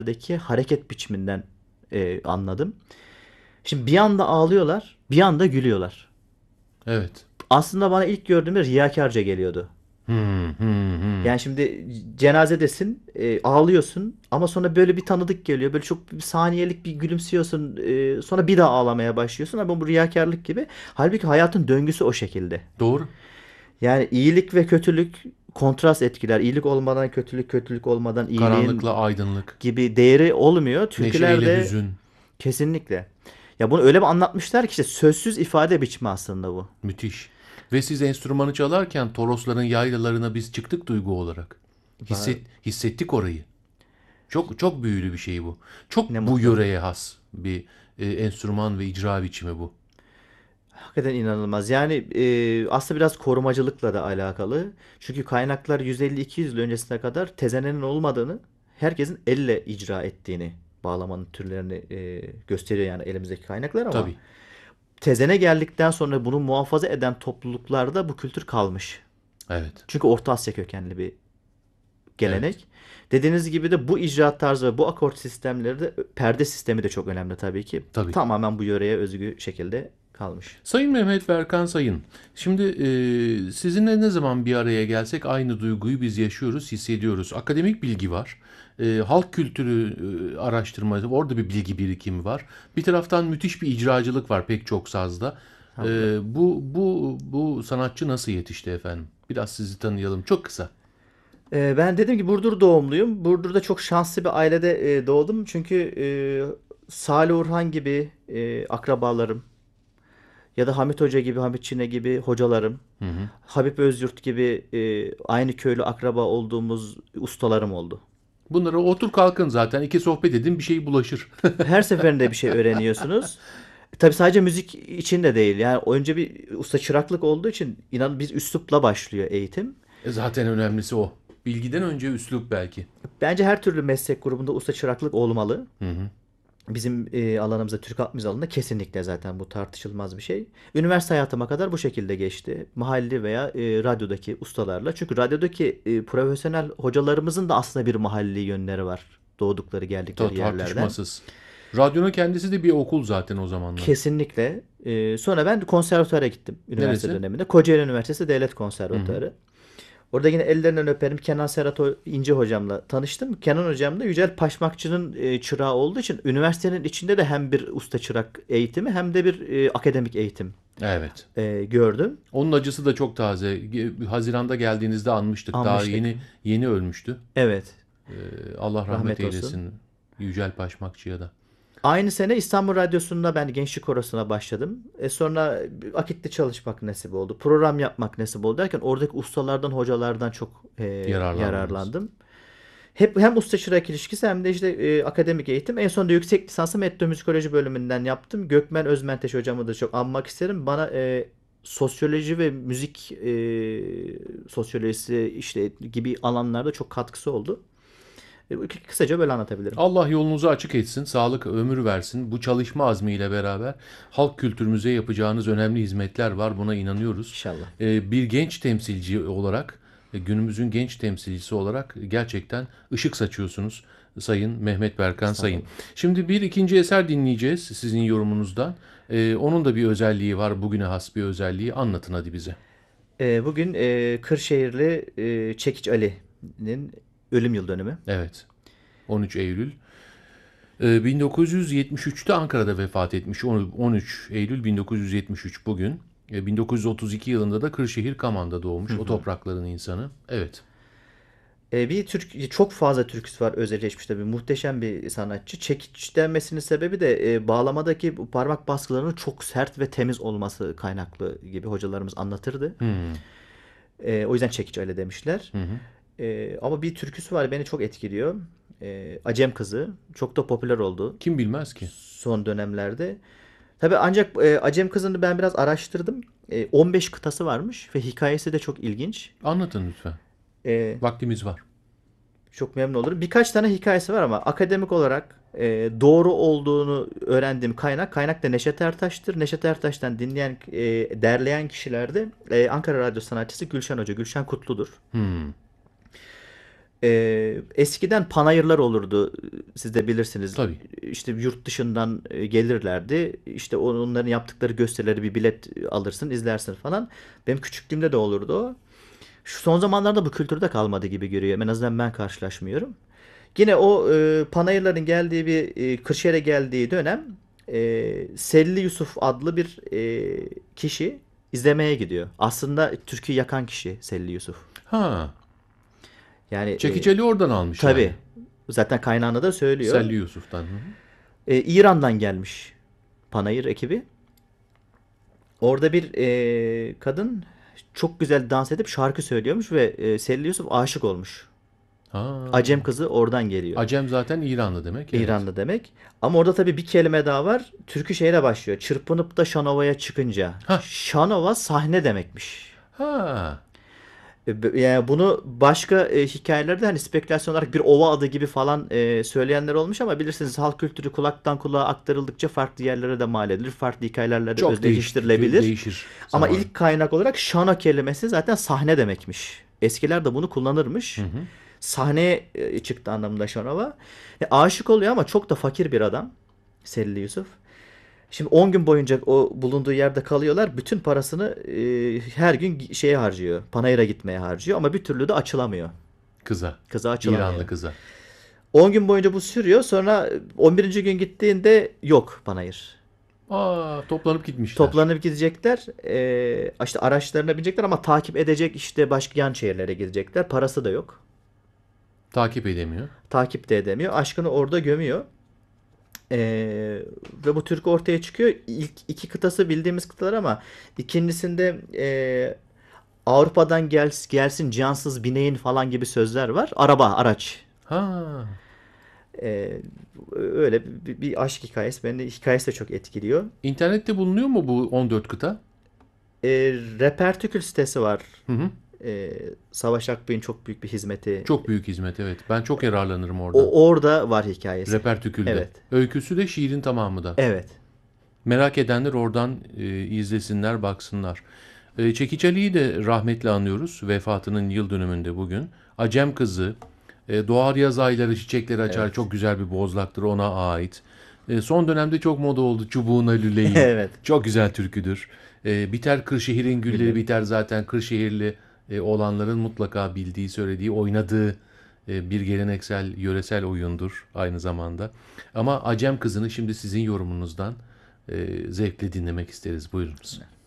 hareket biçiminden anladım. Şimdi bir anda ağlıyorlar, bir anda gülüyorlar. Evet. Aslında bana ilk gördüğümde riyakarca geliyordu. Hmm, hmm, hmm. Yani şimdi cenazedesin, ağlıyorsun ama sonra böyle bir tanıdık geliyor. Böyle çok bir saniyelik bir gülümsüyorsun, sonra bir daha ağlamaya başlıyorsun ama bu riyakarlık gibi. Halbuki hayatın döngüsü o şekilde. Doğru. Yani iyilik ve kötülük kontrast etkiler. İyilik olmadan kötülük, kötülük olmadan iyiliğin Karanlıkla aydınlık, gibi değeri olmuyor. neşeyle Türkülerde hüzün. kesinlikle. Ya bunu öyle bir anlatmışlar ki işte sözsüz ifade biçimi aslında bu. Müthiş. Ve siz enstrümanı çalarken Torosların yaylalarına biz çıktık duygu olarak. Va- Hissettik orayı. Çok çok büyülü bir şey bu. Çok Ne bu mutlu. yöreye has bir enstrüman ve icra biçimi bu. Hakikaten inanılmaz. Yani aslında biraz korumacılıkla da alakalı. Çünkü kaynaklar 150-200 yıl öncesine kadar tezenenin olmadığını, herkesin elle icra ettiğini, bağlamanın türlerini gösteriyor yani elimizdeki kaynaklar ama Tabii. tezene geldikten sonra bunu muhafaza eden topluluklarda bu kültür kalmış. Evet. Çünkü Orta Asya kökenli bir Evet. gelenek. Dediğiniz gibi de bu icraat tarzı ve bu akort sistemleri de perde sistemi de çok önemli tabii ki. Tabii. Tamamen bu yöreye özgü şekilde kalmış. Sayın Mehmet Berkan Sayın, şimdi sizinle ne zaman bir araya gelsek aynı duyguyu biz yaşıyoruz, hissediyoruz. Akademik bilgi var, halk kültürü araştırması, orada bir bilgi birikimi var. Bir taraftan müthiş bir icracılık var pek çok sazda. Estağfurullah. Bu sanatçı nasıl yetişti efendim? Biraz sizi tanıyalım, çok kısa. Ben dedim ki Burdur doğumluyum. Burdur'da çok şanslı bir ailede doğdum. Çünkü Salih Orhan gibi akrabalarım ya da Hamit Hoca gibi, Hamit Çine gibi hocalarım, Hı hı. Habib Özyurt gibi aynı köylü akraba olduğumuz ustalarım oldu. Bunlara otur kalkın zaten, iki sohbet edin bir şey bulaşır. Her seferinde bir şey öğreniyorsunuz. Tabii sadece müzik için de değil. Yani önce bir usta çıraklık olduğu için inan biz üslupla başlıyor eğitim. Zaten önemlisi o. Bilgiden önce üslup belki. Bence her türlü meslek grubunda usta çıraklık olmalı. Hı hı. Bizim alanımızda Türk halk müziği alanında kesinlikle zaten bu tartışılmaz bir şey. Üniversite hayatıma kadar bu şekilde geçti. Mahalli veya radyodaki ustalarla. Çünkü radyodaki profesyonel hocalarımızın da aslında bir mahalli yönleri var. Doğdukları, geldikleri yerlerden. Tartışmasız. Radyonun kendisi de bir okul zaten o zamanlar. Kesinlikle. Sonra ben konservatuara gittim üniversite Neresi? döneminde. Kocaeli Üniversitesi Devlet Hı hı. Konservatuarı. Orada yine ellerinden öperim. Kenan Serhat İnce hocamla tanıştım. Kenan hocam da Yücel Paşmakçı'nın çırağı olduğu için üniversitenin içinde de hem bir usta çırak eğitimi hem de bir akademik eğitim Evet. gördüm. Onun acısı da çok taze. Haziran'da geldiğinizde anmıştık. Daha Anmıştık. yeni ölmüştü. Evet. Allah rahmet Rahmet olsun. eylesin Yücel Paşmakçı'ya da. Aynı sene İstanbul Radyosu'nda ben Gençlik Korosu'na başladım. Sonra Akit'te çalışmak nasip oldu. Program yapmak nasip oldu derken oradaki ustalardan, hocalardan çok Yararlandınız. yararlandım. Hep hem usta çırak ilişkisi hem de işte akademik eğitim. En sonunda yüksek lisansımı etnomüzikoloji bölümünden yaptım. Gökmen Özmenteş hocamı da çok anmak isterim. Bana sosyoloji ve müzik sosyolojisi işte gibi alanlarda çok katkısı oldu. Kısaca böyle anlatabilirim. Allah yolunuzu açık etsin, sağlık ömür versin. Bu çalışma azmiyle beraber halk kültürümüze yapacağınız önemli hizmetler var. Buna inanıyoruz. İnşallah. Bir genç temsilci olarak, günümüzün genç temsilcisi olarak gerçekten ışık saçıyorsunuz Sayın Mehmet Berkan Sayın. Estağfurullah. Şimdi bir ikinci eser dinleyeceğiz sizin yorumunuzdan. Onun da bir özelliği var, bugüne has bir özelliği. Anlatın hadi bize. Bugün Kırşehirli Çekiç Ali'nin ölüm yıl dönümü. Evet, 13 Eylül. 1973'te Ankara'da vefat etmiş. 13 Eylül 1973 bugün. 1932 yılında da Kırşehir Kaman'da Hı doğmuş. O hı. toprakların insanı. Evet. Bir Türk çok fazla türküsü var özdeşleşmiş tabii. Muhteşem bir sanatçı. Çekiç denmesinin sebebi de bağlamadaki bu parmak baskılarının çok sert ve temiz olması kaynaklı gibi hocalarımız anlatırdı. Hmm. O yüzden Çekiç öyle demişler. Hı hı. Ama bir türküsü var beni çok etkiliyor. Acem Kızı. Çok da popüler oldu Kim bilmez ki? son dönemlerde. Tabii ancak Acem Kızı'nı ben biraz araştırdım. 15 kıtası varmış ve hikayesi de çok ilginç. Anlatın lütfen. E, Vaktimiz var. Çok memnun olurum. Birkaç tane hikayesi var ama akademik olarak doğru olduğunu öğrendiğim kaynak da Neşet Ertaş'tır. Neşet Ertaş'tan dinleyen, derleyen kişiler de Ankara Radyo sanatçısı Gülşen Hoca, Gülşen Kutlu'dur. Hmm. Eskiden panayırlar olurdu. Siz de bilirsiniz. Tabii. İşte yurt dışından gelirlerdi. İşte onların yaptıkları gösterileri bir bilet alırsın, izlersin falan. Benim küçüklüğümde de olurdu o. Şu son zamanlarda bu kültürde kalmadı gibi görüyorum. En azından ben karşılaşmıyorum. Yine o panayırların geldiği bir Kırşehir'e geldiği dönem Selli Yusuf adlı bir kişi izlemeye gidiyor. Aslında Türk'ü yakan kişi Selli Yusuf. Ha. Yani Çekiceli oradan almış tabii yani. zaten kaynağında da söylüyor. Selli Yusuf'tan. Hı hı. İran'dan gelmiş panayır ekibi. Orada bir kadın çok güzel dans edip şarkı söylüyormuş ve Selli Yusuf aşık olmuş. Acem Ha. kızı oradan geliyor. Acem zaten İranlı demek. Evet. İranlı demek. Ama orada tabii bir kelime daha var. Türkü şeyle başlıyor. Çırpınıp da Şanova'ya çıkınca. Ha. Şanova sahne demekmiş. Ha. Yani bunu başka hikayelerde hani spekülasyon olarak bir ova adı gibi falan söyleyenler olmuş ama bilirsiniz halk kültürü kulaktan kulağa aktarıldıkça farklı yerlere de mal edilir. Farklı hikayelerle de Çok özdeşleştirilebilir. değişir Ama zaman. ilk kaynak olarak şano kelimesi zaten sahne demekmiş. Eskiler de bunu kullanırmış. Hı hı. Sahneye çıktı anlamında Şanova. Aşık oluyor ama çok da fakir bir adam. Selli Yusuf. Şimdi 10 gün boyunca o bulunduğu yerde kalıyorlar. Bütün parasını her gün şeye harcıyor. Panayır'a gitmeye harcıyor ama bir türlü de açılamıyor. Kıza. Kıza İranlı açılamıyor. kıza. 10 gün boyunca bu sürüyor. Sonra 11. gün gittiğinde yok panayır. Aa, toplanıp gitmişler. Toplanıp gidecekler. İşte araçlarına binecekler ama takip edecek işte başka yan şehirlere gidecekler. Parası da yok. Takip edemiyor. Takip de edemiyor. Aşkını orada gömüyor. Ve bu türkü ortaya çıkıyor. İlk iki kıtası bildiğimiz kıtalar ama ikincisinde Avrupa'dan gelsin cansız bineğin falan gibi sözler var. Araba, araç. Ha. Ee, Öyle bir aşk hikayesi. Beni hikayesi de çok etkiliyor. İnternette bulunuyor mu bu 14 kıta? Repertükül sitesi var. Hı hı. Savaş Akbey'in çok büyük bir hizmeti. Çok büyük hizmet, evet. Ben çok yararlanırım oradan. Orada var hikayesi. Repertükül'de. Evet. Öyküsü de şiirin tamamı da. Evet. Merak edenler oradan izlesinler, baksınlar. Çekiç Ali'yi de rahmetle anıyoruz. Vefatının yıl dönümünde bugün. Acem Kızı, Doğar Yaz Ayları Çiçekleri Açar. Evet. Çok güzel bir bozlaktır, ona ait. Son dönemde çok moda oldu. Çubuğuna lüleyim. Evet. Çok güzel türküdür. Biter Kırşehir'in gülleri Gülleri. biter, zaten Kırşehirli olanların mutlaka bildiği, söylediği, oynadığı bir geleneksel, yöresel oyundur aynı zamanda. Ama Acem Kızı'nı şimdi sizin yorumunuzdan zevkle dinlemek isteriz. Buyurunuz.